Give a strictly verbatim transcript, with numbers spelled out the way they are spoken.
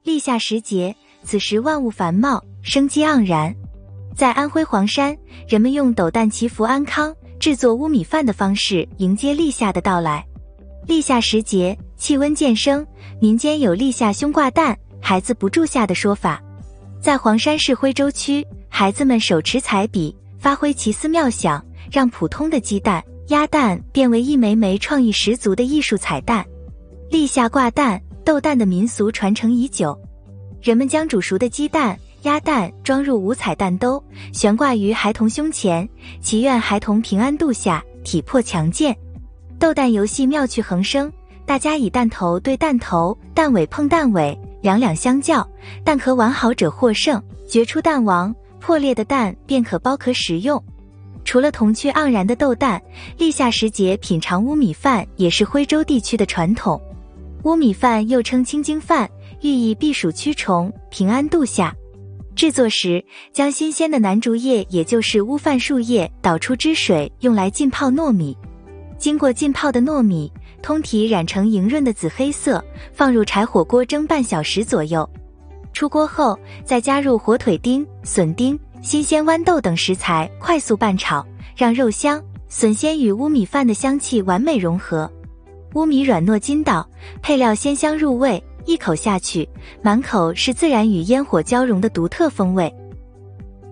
立夏时节，此时万物繁茂，生机盎然。在安徽黄山，人们用斗蛋祈福安康，制作乌米饭的方式迎接立夏的到来。立夏时节，气温渐升，民间有立夏兄挂蛋，孩子不住夏的说法。在黄山市徽州区，孩子们手持彩笔，发挥奇思妙想，让普通的鸡蛋、鸭蛋变为一枚枚创意十足的艺术彩蛋。立夏挂蛋、斗蛋的民俗传承已久，人们将煮熟的鸡蛋、鸭蛋装入五彩蛋兜，悬挂于孩童胸前，祈愿孩童平安度夏，体魄强健。斗蛋游戏妙趣横生，大家以蛋头对蛋头，蛋尾碰蛋尾，两两相较，蛋壳完好者获胜，决出蛋王，破裂的蛋便可剥壳食用。除了童趣盎然的斗蛋，立夏时节品尝乌米饭也是徽州地区的传统。乌米饭又称青精饭，寓意避暑驱虫，平安度夏。制作时，将新鲜的楠竹叶，也就是乌饭树叶，捣出汁水，用来浸泡糯米。经过浸泡的糯米，通体染成莹润的紫黑色，放入柴火锅蒸半小时左右。出锅后，再加入火腿丁、笋丁、新鲜豌豆等食材，快速拌炒，让肉香、笋鲜与乌米饭的香气完美融合。乌米软糯筋道，配料鲜香入味，一口下去，满口是自然与烟火交融的独特风味。